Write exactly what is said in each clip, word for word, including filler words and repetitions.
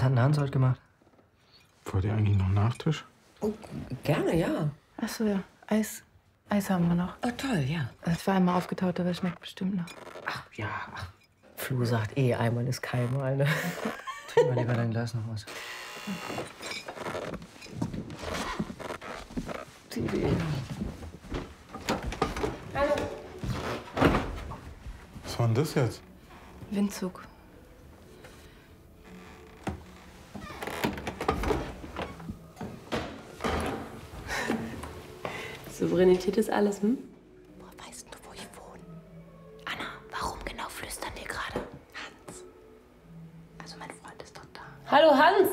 hat denn Hans heute gemacht? Wollt ihr eigentlich noch Nachtisch? Oh, gerne, ja. Ach so, ja. Eis. Eis haben wir noch. Oh, toll, ja. Das war einmal aufgetaut, aber das schmeckt bestimmt noch. Ach, ja. Ach. Flu sagt eh, einmal ist keinmal, ne? Trink mal lieber dein Glas noch was. Hallo. Was war denn das jetzt? Windzug. Souveränität ist alles, hm? Boah, weißt du, wo ich wohne? Anna, warum genau flüstern wir gerade? Hans. Also mein Freund ist doch da. Hallo, Hans!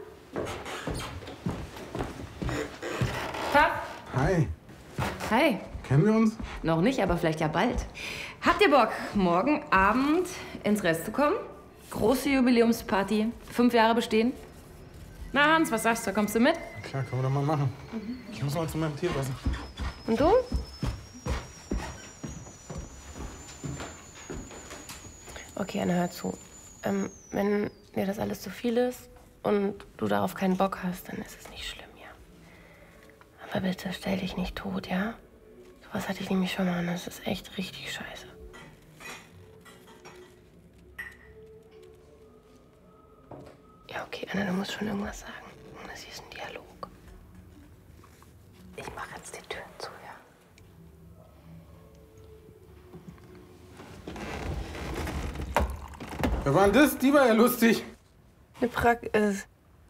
Tag. Hi. Hi. Kennen wir uns? Noch nicht, aber vielleicht ja bald. Habt ihr Bock, morgen Abend ins Rest zu kommen? Große Jubiläumsparty. Fünf Jahre bestehen. Na, Hans, was sagst du? Kommst du mit? Klar, können wir doch mal machen. Mhm. Ich muss mal zu meinem Tierwasser. Und du? Okay, Anna, hör zu. Ähm, wenn dir das alles zu viel ist und du darauf keinen Bock hast, dann ist es nicht schlimm, ja. Aber bitte stell dich nicht tot, ja? Sowas hatte ich nämlich schon mal und das ist echt richtig scheiße. Ja, okay, Anna, du musst schon irgendwas sagen. Das hier ist ein Dialog. Ich mache jetzt die Türen zu, ja? Wer war denn das? Die war ja lustig. Eine Prax ist.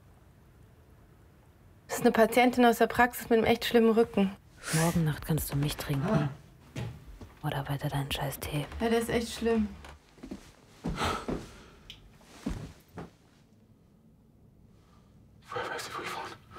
Das ist eine Patientin aus der Praxis mit einem echt schlimmen Rücken. Morgen Nacht kannst du mich trinken. Oder weiter deinen scheiß Tee. Ja, der ist echt schlimm. Woher weiß sie, wo ich wohne?